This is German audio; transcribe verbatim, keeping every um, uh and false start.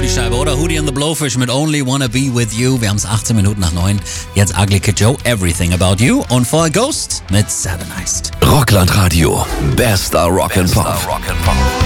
die Scheibe, oder? Hootie and the Blowfish mit Only Wanna Be With You. Wir haben es achtzehn Minuten nach neun. Jetzt Ugly Kid Joe, Everything About You. Und vorher Ghost mit Satanized. Rockland Radio. Bester Rock'n'Pop.